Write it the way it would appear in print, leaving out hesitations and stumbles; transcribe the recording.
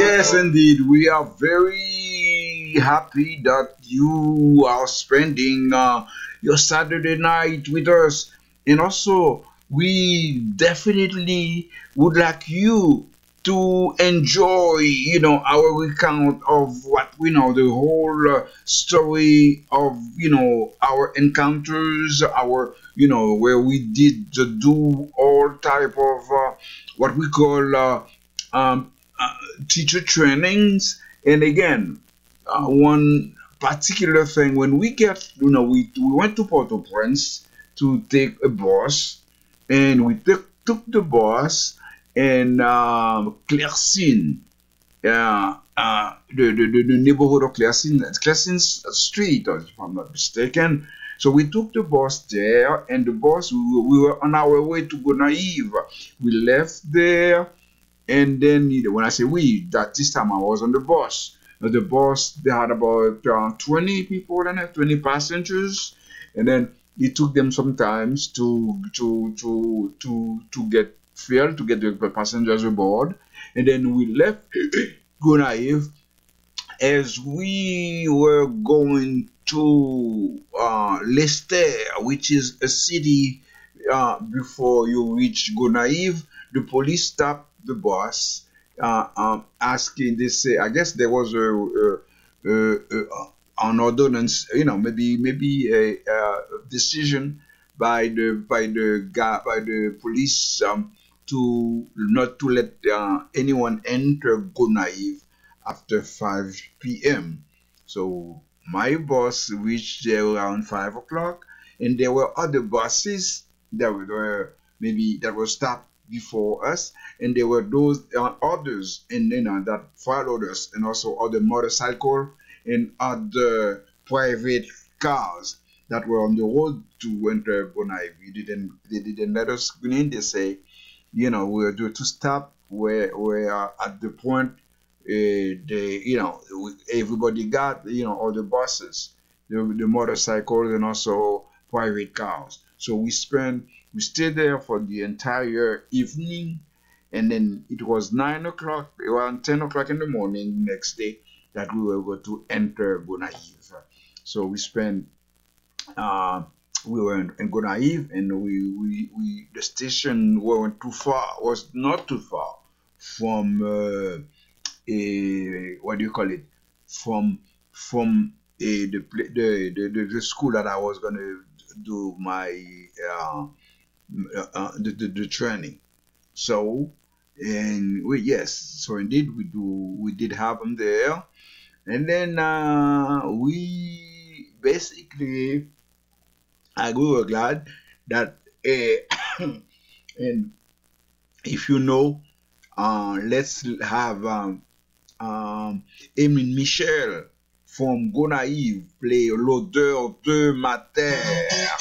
Yes, indeed. We are very happy that you are spending your Saturday night with us. And also, we definitely would like you to enjoy, our recount of what we know, the whole story of, our encounters, where we did do all type of what we call um, uh, teacher trainings. And again, one particular thing when we get, we went to Port-au-Prince to take a bus, and we took the bus in Clercine, the neighborhood of Clercine Street, if I'm not mistaken. So we took the bus there, and the bus, we were on our way to Gonaive. We left there, and then when I say we, that this time I was on the bus. The bus, they had about 20 people in it, 20 passengers, and then it took them sometimes to get fuel, to get the passengers aboard, and then we left Gonaive. As we were going to Leicester, which is a city before you reach Gonaive, the police stopped the bus, asking. They say, I guess there was an ordinance, maybe a decision by the police, to not to let anyone enter Gonaive after 5 p.m. So my bus reached there around 5 o'clock, and there were other buses that were stopped before us, and there were those others, and that followed us, and also other motorcycle and other private cars that were on the road to enter Gonaive. They didn't let us go in. They say, we were due to stop where at the point, everybody got, all the buses, the motorcycles, and also private cars. So we stayed there for the entire evening, and then it was 9 o'clock, around 10 o'clock in the morning next day, that we were able to enter Gonaive. So we were in Gonaive, and the station was not too far from what do you call it, from the school that I was going to do my the training. So, and so indeed we did have them there, and then we basically, we were glad that and if let's have Emin Michel from Gonaive play L'odeur de ma terre.